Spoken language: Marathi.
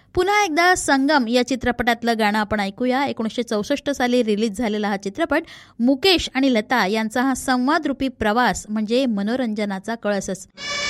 पुन्हा एकदा संगम या चित्रपटातलं गाणं आपण ऐकूया. 1964 साली रिलीज झालेला हा चित्रपट मुकेश आणि लता यांचा हा संवादरूपी प्रवास म्हणजे मनोरंजनाचा कळसच.